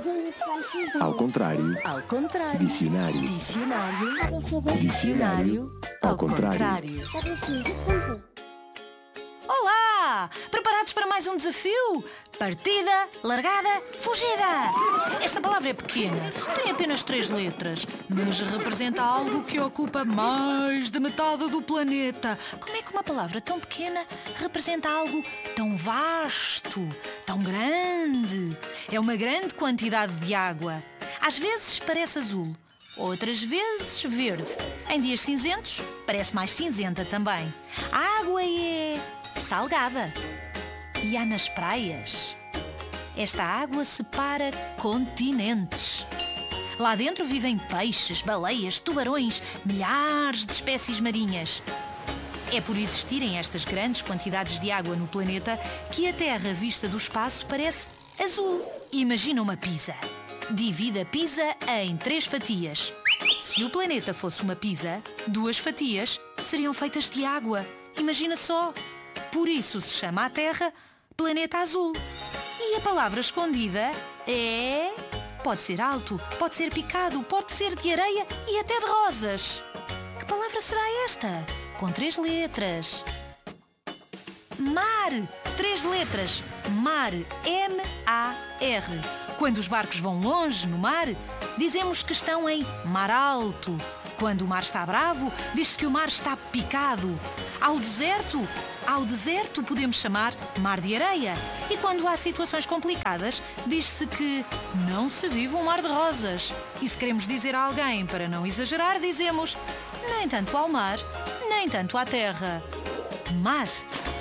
Ao contrário. Ao contrário. Dicionário. Dicionário. Dicionário. Ao contrário. Olá! Preparados para mais um desafio? Partida, largada, fugida! Esta palavra é pequena, tem apenas 3 letras, mas representa algo que ocupa mais de metade do planeta. Como é que uma palavra tão pequena representa algo tão vasto, tão grande? É uma grande quantidade de água. Às vezes parece azul, outras vezes verde. Em dias cinzentos, parece mais cinzenta também. A água é salgada. E há nas praias. Esta água separa continentes. Lá dentro vivem peixes, baleias, tubarões, milhares de espécies marinhas. É por existirem estas grandes quantidades de água no planeta que a Terra, vista do espaço, parece azul. Imagina uma pizza. Divide a pizza em 3 fatias. Se o planeta fosse uma pizza, 2 fatias seriam feitas de água. Imagina só. Por isso se chama a Terra Planeta Azul. E a palavra escondida é... Pode ser alto, pode ser picado, pode ser de areia e até de rosas. Que palavra será esta? Com 3 letras. Mar. 3 letras. Mar. M-A-R. Quando os barcos vão longe no mar, dizemos que estão em mar alto. Quando o mar está bravo, diz-se que o mar está picado. Ao deserto podemos chamar mar de areia. E quando há situações complicadas, diz-se que não se vive um mar de rosas. E se queremos dizer a alguém para não exagerar, dizemos nem tanto ao mar, nem tanto à terra. Mar.